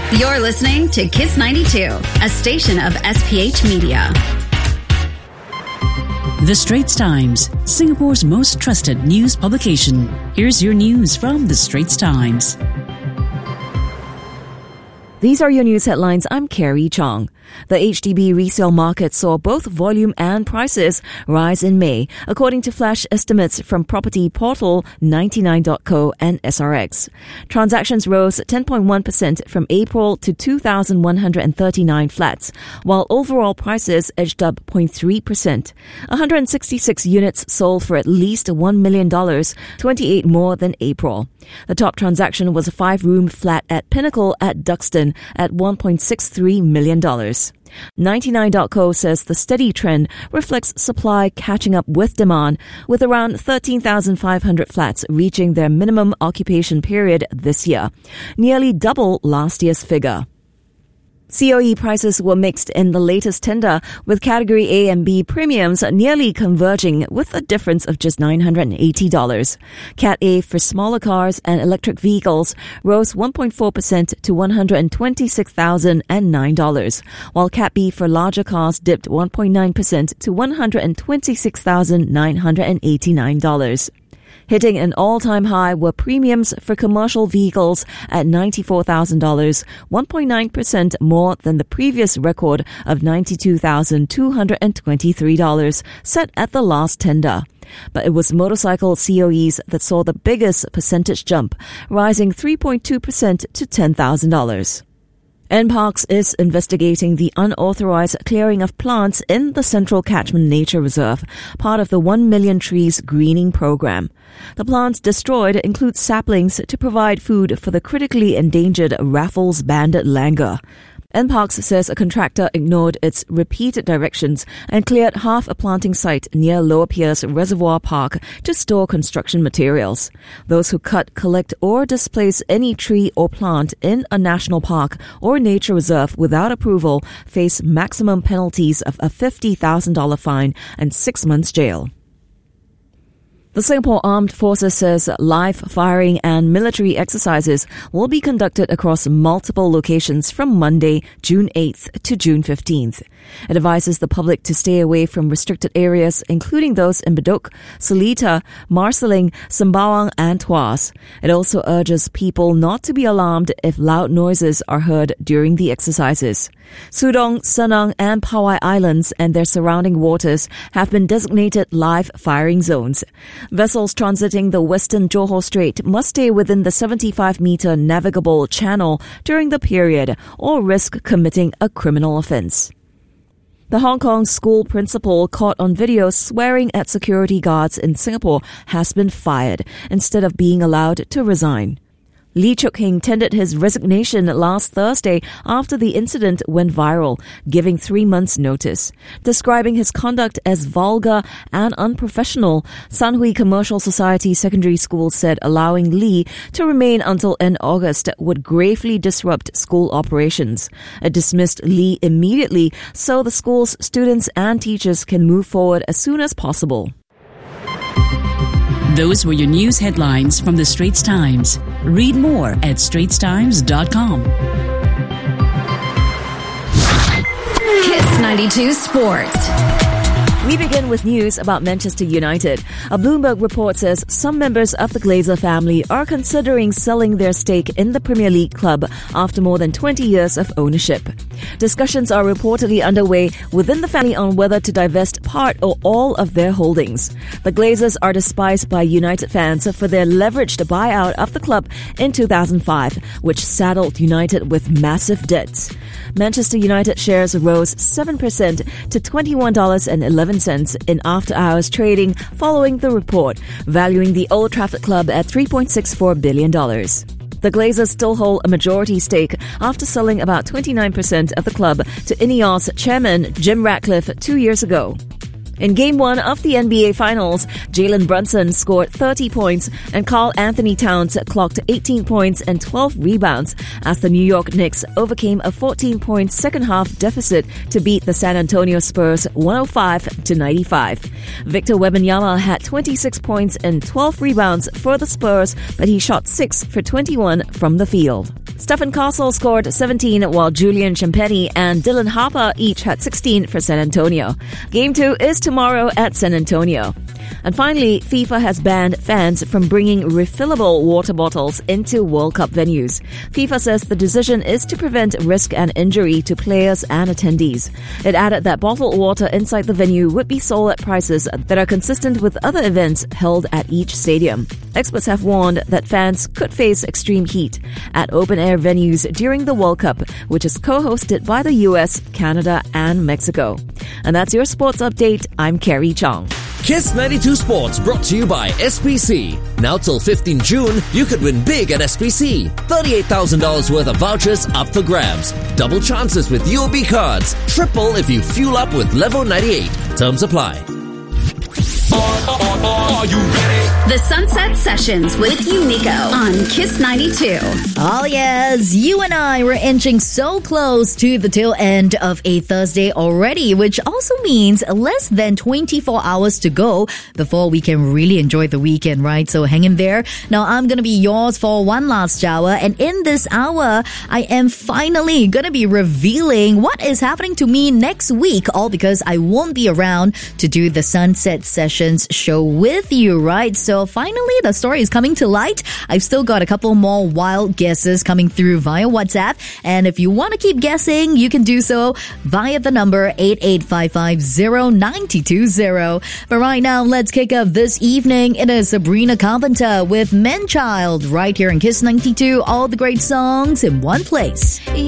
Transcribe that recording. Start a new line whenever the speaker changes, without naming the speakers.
You're listening to Kiss 92, a station of SPH Media.
The Straits Times, Singapore's most trusted news publication. Here's your news from The Straits Times.
These are your news headlines. I'm Carrie Chong. The HDB resale market saw both volume and prices rise in May, according to flash estimates from property portal 99.co and SRX. Transactions rose 10.1% from April to 2,139 flats, while overall prices edged up 0.3%. 166 units sold for at least $1 million, 28 more than April. The top transaction was a 5-room flat at Pinnacle at Duxton at $1.63 million. 99.co says the steady trend reflects supply catching up with demand, with around 13,500 flats reaching their minimum occupation period this year, nearly double last year's figure. COE prices were mixed in the latest tender, with Category A and B premiums nearly converging with a difference of just $980. Cat A for smaller cars and electric vehicles rose 1.4% to $126,009, while Cat B for larger cars dipped 1.9% to $126,989. Hitting an all-time high were premiums for commercial vehicles at $94,000, 1.9% more than the previous record of $92,223 set at the last tender. But it was motorcycle COEs that saw the biggest percentage jump, rising 3.2% to $10,000. NParks is investigating the unauthorized clearing of plants in the Central Catchment Nature Reserve, part of the 1 Million Trees Greening Program. The plants destroyed include saplings to provide food for the critically endangered Raffles banded langur. NParks says a contractor ignored its repeated directions and cleared half a planting site near Lower Pierce Reservoir Park to store construction materials. Those who cut, collect, or displace any tree or plant in a national park or nature reserve without approval face maximum penalties of a $50,000 fine and 6 months jail. The Singapore Armed Forces says live firing and military exercises will be conducted across multiple locations from Monday, June 8th to June 15th. It advises the public to stay away from restricted areas, including those in Bedok, Seletar, Marsiling, Sembawang, and Tuas. It also urges people not to be alarmed if loud noises are heard during the exercises. Sudong, Senang, and Powai Islands and their surrounding waters have been designated live firing zones. Vessels transiting the western Johor Strait must stay within the 75-meter navigable channel during the period or risk committing a criminal offence. The Hong Kong school principal caught on video swearing at security guards in Singapore has been fired instead of being allowed to resign. Lee Chuk-hing tendered his resignation last Thursday after the incident went viral, giving 3 months' notice. Describing his conduct as vulgar and unprofessional, San Hui Commercial Society Secondary School said allowing Lee to remain until end August would gravely disrupt school operations. It dismissed Lee immediately so the school's students and teachers can move forward as soon as possible.
Those were your news headlines from The Straits Times. Read more at straitstimes.com.
Kiss 92 Sports.
We begin with news about Manchester United. A Bloomberg report says some members of the Glazer family are considering selling their stake in the Premier League club after more than 20 years of ownership. Discussions are reportedly underway within the family on whether to divest part or all of their holdings. The Glazers are despised by United fans for their leveraged buyout of the club in 2005, which saddled United with massive debts. Manchester United shares rose 7% to $21.11 in after-hours trading following the report, valuing the Old Trafford club at $3.64 billion. The Glazers still hold a majority stake after selling about 29% of the club to Ineos chairman Jim Ratcliffe 2 years ago. In Game 1 of the NBA Finals, Jalen Brunson scored 30 points and Karl Anthony Towns clocked 18 points and 12 rebounds as the New York Knicks overcame a 14-point second-half deficit to beat the San Antonio Spurs 105-95. Victor Wembanyama had 26 points and 12 rebounds for the Spurs, but he shot 6 for 21 from the field. Stephen Castle scored 17 while Julian Champagnie and Dylan Harper each had 16 for San Antonio. Game 2 is tomorrow at San Antonio. And finally, FIFA has banned fans from bringing refillable water bottles into World Cup venues. FIFA says the decision is to prevent risk and injury to players and attendees. It added that bottled water inside the venue would be sold at prices that are consistent with other events held at each stadium. Experts have warned that fans could face extreme heat at open-air venues during the World Cup, which is co-hosted by the US, Canada, and Mexico. And that's your sports update. I'm Carrie Chong.
Kiss 92 Sports brought to you by SPC. Now till 15 June, you could win big at SPC. $38,000 worth of vouchers up for grabs. Double chances with UOB cards. Triple if you fuel up with Level 98. Terms apply.
Are you ready?
The Sunset Sessions with Unico on Kiss 92.
Oh yes, you and I were inching so close to the tail end of a Thursday already, which also means less than 24 hours to go before we can really enjoy the weekend, right? So hang in there. Now I'm going to be yours for one last hour, and in this hour, I am finally going to be revealing what is happening to me next week, all because I won't be around to do the Sunset Sessions show with you, right? So finally, the story is coming to light. I've still got a couple more wild guesses coming through via WhatsApp. And if you want to keep guessing, you can do so via the number 88550920. But right now, let's kick off this evening. It is Sabrina Carpenter with Man Child right here in Kiss 92. All the great songs in one place.